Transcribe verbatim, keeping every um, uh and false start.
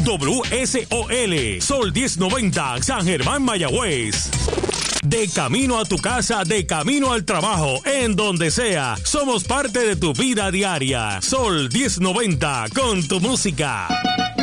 W S O L, Sol diez noventa, San Germán, Mayagüez. De camino a tu casa, de camino al trabajo, en donde sea, somos parte de tu vida diaria. Sol diez noventa, con tu música.